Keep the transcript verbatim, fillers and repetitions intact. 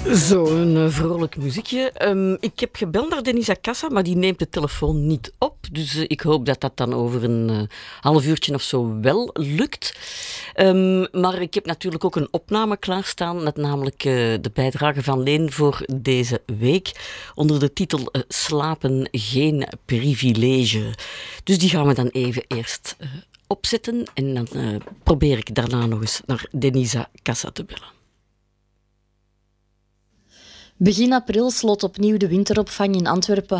Zo, een uh, vrolijk muziekje. Um, ik heb gebeld naar Denisa Cassa, maar die neemt de telefoon niet op. Dus uh, ik hoop dat dat dan over een uh, half uurtje of zo wel lukt. Um, maar ik heb natuurlijk ook een opname klaarstaan, met namelijk uh, de bijdrage van Leen voor deze week, onder de titel uh, Slapen geen privilege. Dus die gaan we dan even eerst uh, opzetten en dan uh, probeer ik daarna nog eens naar Denisa Cassa te bellen. Begin april sloot opnieuw de winteropvang in Antwerpen